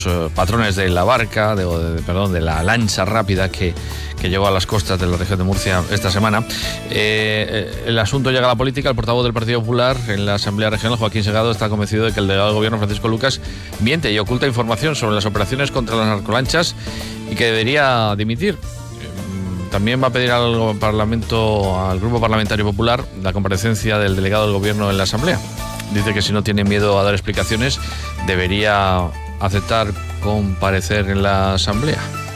patrones de la barca, de la lancha rápida que llegó a las costas de la región de Murcia esta semana. El asunto llega a la política. El portavoz del Partido Popular en la Asamblea Regional, Joaquín Segado, está convencido de que el delegado del Gobierno, Francisco Lucas, miente y oculta información sobre las operaciones contra las narcolanchas y que debería dimitir. También va a pedir al Grupo Parlamentario Popular la comparecencia del delegado del Gobierno en la Asamblea. Dice que si no tiene miedo a dar explicaciones, debería aceptar comparecer en la Asamblea.